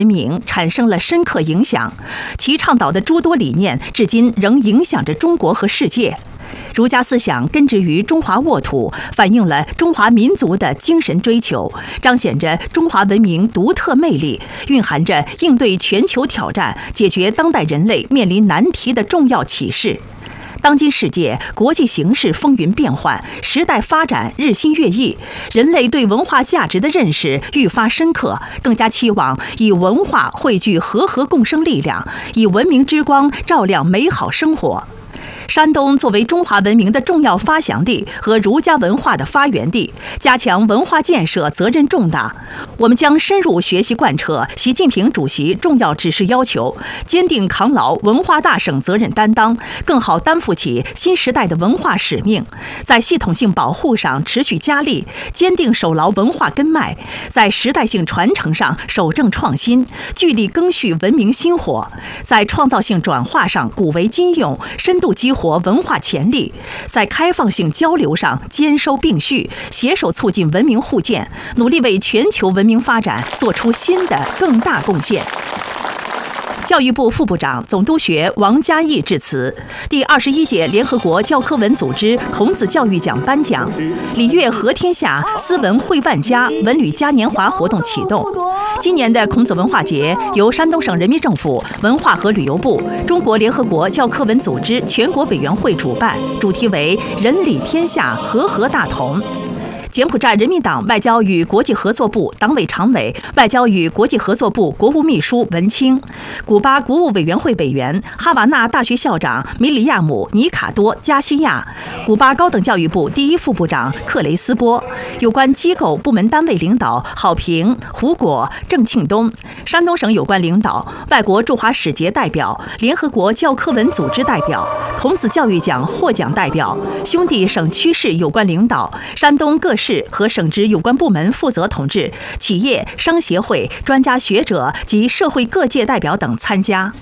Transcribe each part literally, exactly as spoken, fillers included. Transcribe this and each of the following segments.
人民产生了深刻影响，其倡导的诸多理念至今仍影响着中国和世界。儒家思想根植于中华沃土，反映了中华民族的精神追求，彰显着中华文明独特魅力，蕴含着应对全球挑战、解决当代人类面临难题的重要启示。当今世界国际形势风云变幻，时代发展日新月异，人类对文化价值的认识愈发深刻，更加期望以文化汇聚和合共生力量，以文明之光照亮美好生活。山东作为中华文明的重要发祥地和儒家文化的发源地，加强文化建设责任重大。我们将深入学习贯彻习近平主席重要指示要求，坚定扛牢文化大省责任担当，更好担负起新时代的文化使命。在系统性保护上持续加力，坚定守牢文化根脉；在时代性传承上守正创新，聚力赓续文明薪火；在创造性转化上古为今用，深度激活文化潜力；在开放性交流上兼收并蓄，携手促进文明互鉴，努力为全球文明发展做出新的更大贡献。教育部副部长、总督学王嘉毅致辞。第二十一届联合国教科文组织孔子教育奖颁奖，礼乐和天下，斯文会万家文旅嘉年华活动启动。今年的孔子文化节由山东省人民政府文化和旅游部、中国联合国教科文组织全国委员会主办，主题为“人理天下，和合大同”。柬埔寨人民党外交与国际合作部党委常委、外交与国际合作部国务秘书文清，古巴国务委员会委员、哈瓦那大学校长米里亚姆·尼卡多·加西亚，古巴高等教育部第一副部长克雷斯波，有关机构部门单位领导郝平、胡果、郑庆东，山东省有关领导、外国驻华使节代表、联合国教科文组织代表、孔子教育奖获奖代表、兄弟省区市有关领导、山东各市和省直有关部门负责同志、企业、商协会、专家学者及社会各界代表等参加。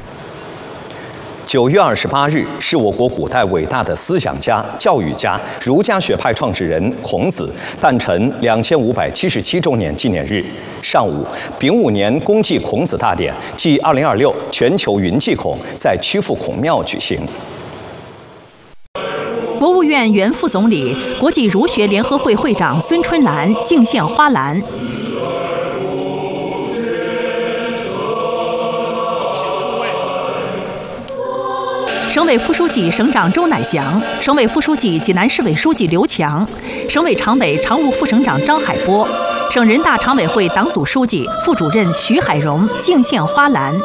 九月二十八日是我国古代伟大的思想家、教育家、儒家学派创始人孔子诞辰两千五百七十七周年纪念日。上午，丙午年公祭孔子大典暨二零二六全球云祭孔在曲阜孔庙举行。 国务院原副总理、国际儒学联合会会长孙春兰敬献花篮。省委副书记、省长周乃祥，省委副书记、济南市委书记刘强，省委常委、常务副省长张海波，省人大常委会党组书记、副主任徐海荣敬献花篮。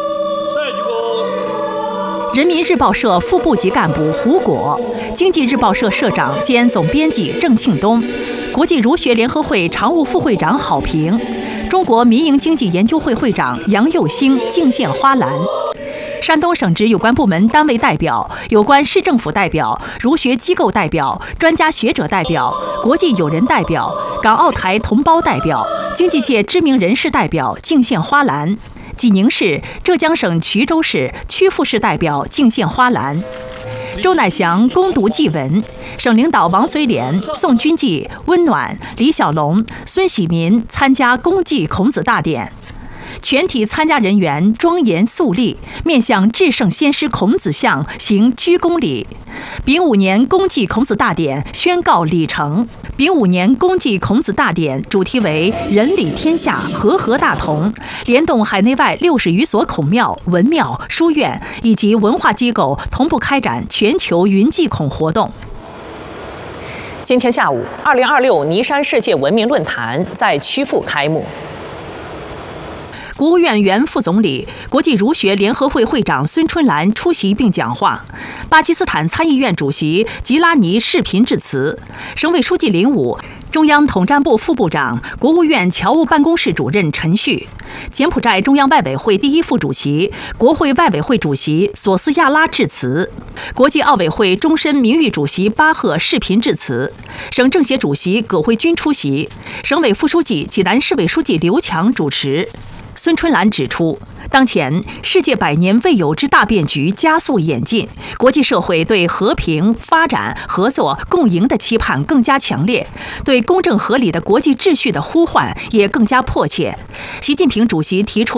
人民日报社副部级干部胡果，经济日报社社长兼总编辑郑庆东，国际儒学联合会常务副会长郝平，中国民营经济研究会会长杨佑兴敬献花篮。山东省直有关部门单位代表、有关市政府代表、儒学机构代表、专家学者代表、国际友人代表、港澳台同胞代表、经济界知名人士代表敬献花篮。济宁市、浙江省衢州市、曲阜市代表敬献花篮。周乃祥恭读祭文，省领导王绥廉、宋君济、温暖、李小龙、孙喜民参加公祭孔子大典。全体参加人员庄严肃立，面向至圣先师孔子像行鞠躬礼。丙午年公祭孔子大典宣告礼成。丙午年公祭孔子大典主题为“人理天下，和合大同”，联动海内外六十余所孔庙、文庙、书院以及文化机构，同步开展全球云祭孔活动。 今天下午，二零二六尼山世界文明论坛在曲阜开幕。 国务院原副总理、国际儒学联合会会长孙春兰出席并讲话，巴基斯坦参议院主席吉拉尼视频致辞，省委书记林武、中央统战部副部长、国务院侨务办公室主任陈旭，柬埔寨中央外委会第一副主席、国会外委会主席索斯亚拉致辞，国际奥委会终身名誉主席巴赫视频致辞，省政协主席葛慧君出席，省委副书记、济南市委书记刘强主持。孙春兰指出，当前世界百年未有之大变局加速演进，国际社会对和平、发展、合作、共赢的期盼更加强烈，对公正合理的国际秩序的呼唤也更加迫切。习近平主席提出